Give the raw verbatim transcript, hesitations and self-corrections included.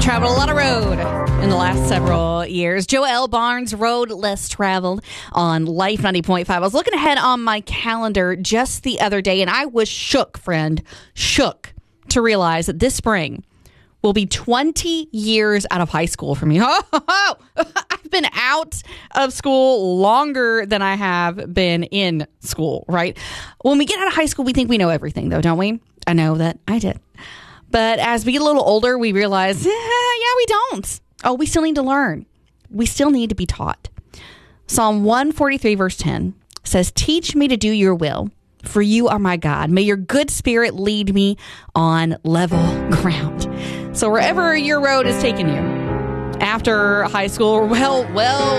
Traveled a lot of road in the last several years. Joelle Barnes, Road Less Traveled on Life ninety point five. I was looking ahead on my calendar just the other day, and I was shook, friend, shook to realize that this spring will be twenty years out of high school for me. Oh, I've been out of school longer than I have been in school, right? When we get out of high school, we think we know everything, though, don't we? I know that I did. But as we get a little older, we realize, eh, yeah, we don't. Oh, we still need to learn. We still need to be taught. Psalm one forty-three, verse ten says, "Teach me to do your will, for you are my God. May your good spirit lead me on level ground." So wherever your road is taking you after high school, well, well,